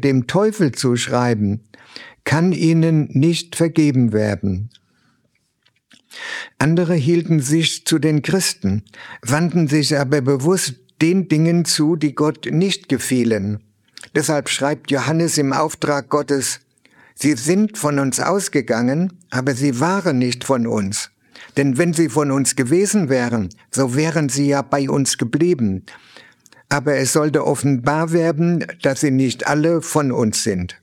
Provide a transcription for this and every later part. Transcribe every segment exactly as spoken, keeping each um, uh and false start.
dem Teufel zuschreiben, kann ihnen nicht vergeben werden. Andere hielten sich zu den Christen, wandten sich aber bewusst den Dingen zu, die Gott nicht gefielen. Deshalb schreibt Johannes im Auftrag Gottes: Sie sind von uns ausgegangen, aber sie waren nicht von uns. Denn wenn sie von uns gewesen wären, so wären sie ja bei uns geblieben. Aber es sollte offenbar werden, dass sie nicht alle von uns sind.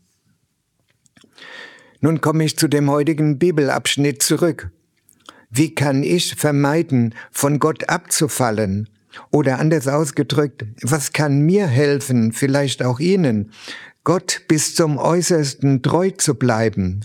Nun komme ich zu dem heutigen Bibelabschnitt zurück. Wie kann ich vermeiden, von Gott abzufallen? Oder anders ausgedrückt, was kann mir helfen, vielleicht auch Ihnen, Gott bis zum Äußersten treu zu bleiben?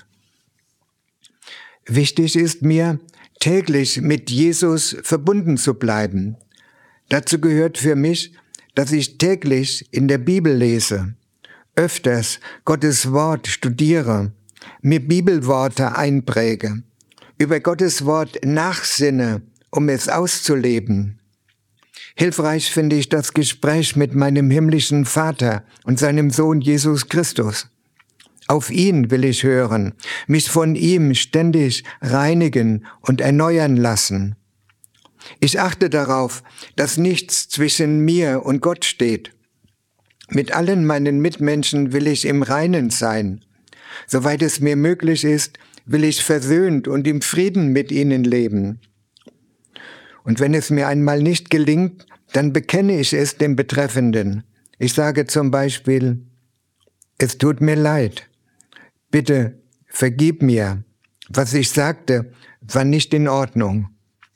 Wichtig ist mir, täglich mit Jesus verbunden zu bleiben. Dazu gehört für mich, dass ich täglich in der Bibel lese, öfters Gottes Wort studiere, mir Bibelworte einpräge, über Gottes Wort nachsinne, um es auszuleben. Hilfreich finde ich das Gespräch mit meinem himmlischen Vater und seinem Sohn Jesus Christus. Auf ihn will ich hören, mich von ihm ständig reinigen und erneuern lassen. Ich achte darauf, dass nichts zwischen mir und Gott steht. Mit allen meinen Mitmenschen will ich im Reinen sein. Soweit es mir möglich ist, will ich versöhnt und im Frieden mit ihnen leben. Und wenn es mir einmal nicht gelingt, dann bekenne ich es dem Betreffenden. Ich sage zum Beispiel: Es tut mir leid. Bitte vergib mir. Was ich sagte, war nicht in Ordnung.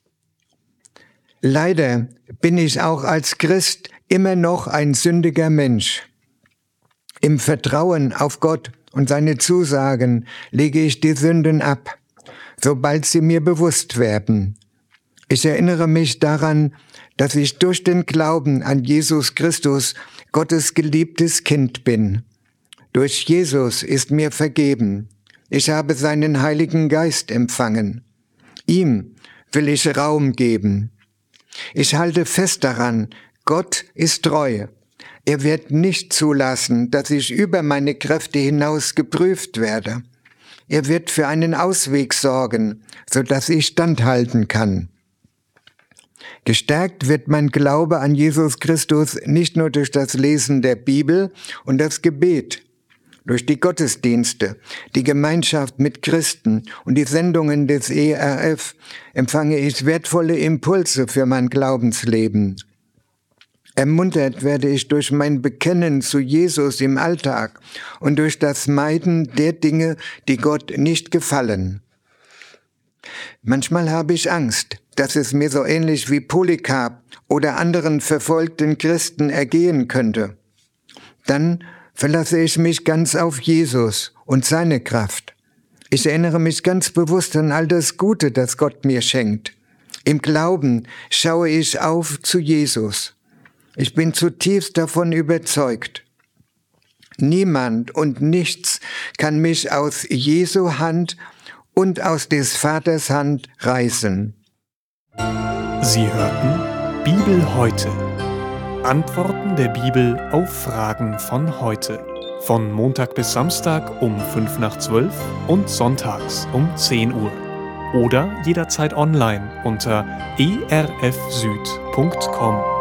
Leider bin ich auch als Christ immer noch ein sündiger Mensch. Im Vertrauen auf Gott und seine Zusagen lege ich die Sünden ab, sobald sie mir bewusst werden. Ich erinnere mich daran, dass ich durch den Glauben an Jesus Christus Gottes geliebtes Kind bin. Durch Jesus ist mir vergeben. Ich habe seinen Heiligen Geist empfangen. Ihm will ich Raum geben. Ich halte fest daran, Gott ist treu. Er wird nicht zulassen, dass ich über meine Kräfte hinaus geprüft werde. Er wird für einen Ausweg sorgen, sodass ich standhalten kann. Gestärkt wird mein Glaube an Jesus Christus nicht nur durch das Lesen der Bibel und das Gebet, durch die Gottesdienste, die Gemeinschaft mit Christen und die Sendungen des E R F empfange ich wertvolle Impulse für mein Glaubensleben. Ermuntert werde ich durch mein Bekennen zu Jesus im Alltag und durch das Meiden der Dinge, die Gott nicht gefallen. Manchmal habe ich Angst, dass es mir so ähnlich wie Polycarp oder anderen verfolgten Christen ergehen könnte. Dann verlasse ich mich ganz auf Jesus und seine Kraft. Ich erinnere mich ganz bewusst an all das Gute, das Gott mir schenkt. Im Glauben schaue ich auf zu Jesus. Ich bin zutiefst davon überzeugt. Niemand und nichts kann mich aus Jesu Hand und aus des Vaters Hand reißen. Sie hörten Bibel heute. Antworten der Bibel auf Fragen von heute. Von Montag bis Samstag um fünf nach zwölf und sonntags um zehn Uhr. Oder jederzeit online unter e r f süd punkt com.